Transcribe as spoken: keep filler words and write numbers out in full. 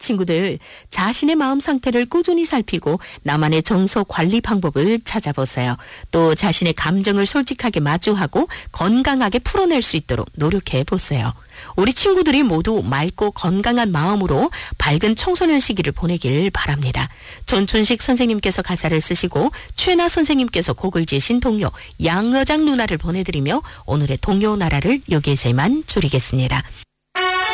친구들, 자신의 마음 상태를 꾸준히 살피고 나만의 정서 관리 방법을 찾아보세요. 또 자신의 감정을 솔직하게 마주하고 건강하게 풀어낼 수 있도록 노력해 보세요. 우리 친구들이 모두 맑고 건강한 마음으로 밝은 청소년 시기를 보내길 바랍니다. 전춘식 선생님께서 가사를 쓰시고 최나 선생님께서 곡을 지으신 동요 양여장 누나를 보내드리며 오늘의 동요 나라를 여기에서 이만 줄이겠습니다.